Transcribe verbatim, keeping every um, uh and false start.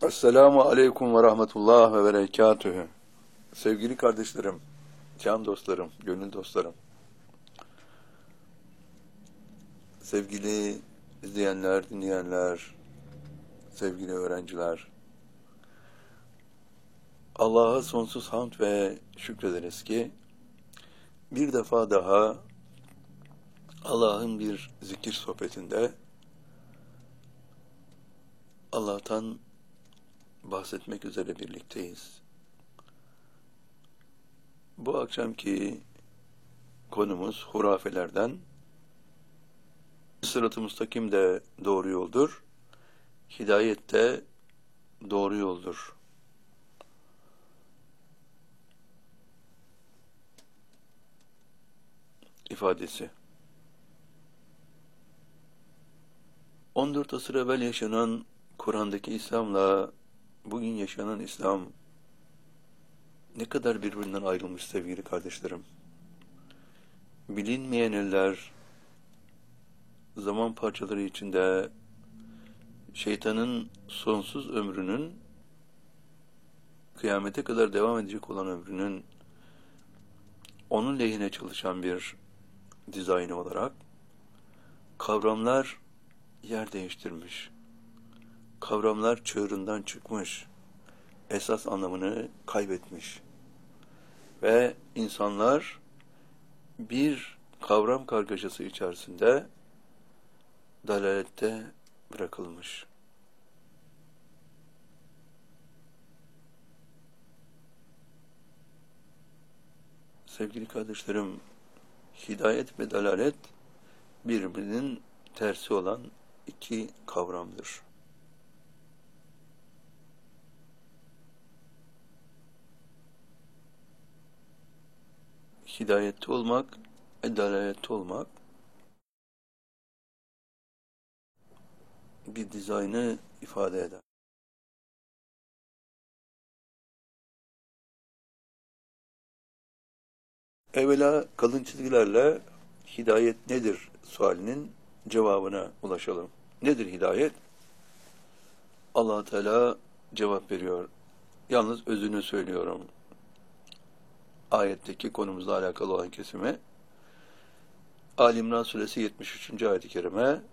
Esselamu Aleyküm ve Rahmetullah ve Berekatühü. Sevgili kardeşlerim, can dostlarım, gönül dostlarım, sevgili izleyenler, dinleyenler, sevgili öğrenciler, Allah'a sonsuz hamd ve şükrederiz ki bir defa daha Allah'ın bir zikir sohbetinde Allah'tan bahsetmek üzere birlikteyiz. Bu akşamki konumuz hurafelerden. Sırat-ı müstakim de doğru yoldur, hidayet de doğru yoldur. ifadesi. on dört asır evvel yaşanan Kur'an'daki İslam'la bugün yaşanan İslam ne kadar birbirinden ayrılmış sevgili kardeşlerim. Bilinmeyen eller, zaman parçaları içinde şeytanın sonsuz ömrünün, kıyamete kadar devam edecek olan ömrünün onun lehine çalışan bir dizaynı olarak kavramlar yer değiştirmiş. Kavramlar çığırından çıkmış. Esas anlamını kaybetmiş. Ve insanlar bir kavram kargaşası içerisinde dalalette bırakılmış. Sevgili kardeşlerim, hidayet ve dalalet birbirinin tersi olan iki kavramdır. Hidayette olmak, dalalette olmak bir dizaynı ifade eder. Evvela kalın çizgilerle hidayet nedir sualinin cevabına ulaşalım. Nedir hidayet? Allah Teala cevap veriyor. Yalnız özünü söylüyorum. Ayetteki konumuzla alakalı olan kesimi. Ali İmran suresi yetmiş üçüncü ayet-i kerime,